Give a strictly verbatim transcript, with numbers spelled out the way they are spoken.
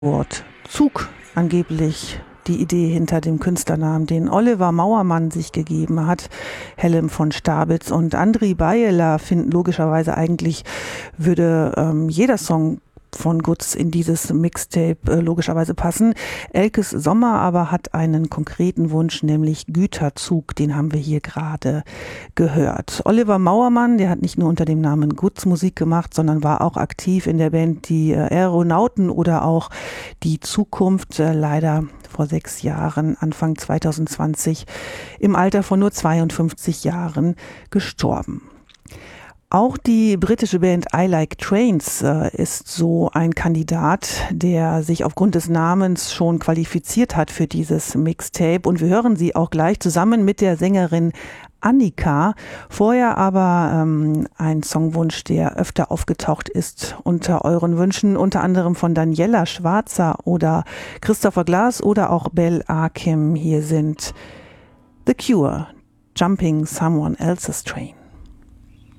Wort Zug angeblich die Idee hinter dem Künstlernamen, den Oliver Mauermann sich gegeben hat. Helm von Stabitz und Andri Bayeler finden logischerweise eigentlich, würde ähm, jeder Song von Gutz in dieses Mixtape äh, logischerweise passen. Elkes Sommer aber hat einen konkreten Wunsch, nämlich Güterzug, den haben wir hier gerade gehört. Oliver Mauermann, der hat nicht nur unter dem Namen Gutz Musik gemacht, sondern war auch aktiv in der Band Die äh, Aeronauten oder auch Die Zukunft, äh, leider vor sechs Jahren, Anfang zwanzig zwanzig, im Alter von nur zweiundfünfzig Jahren gestorben. Auch die britische Band I Like Trains äh, ist so ein Kandidat, der sich aufgrund des Namens schon qualifiziert hat für dieses Mixtape. Und wir hören sie auch gleich zusammen mit der Sängerin Annika. Vorher aber ähm, ein Songwunsch, der öfter aufgetaucht ist unter euren Wünschen, unter anderem von Daniela Schwarzer oder Christopher Glass oder auch Bel Akim. Hier sind The Cure, Jumping Someone Else's Train.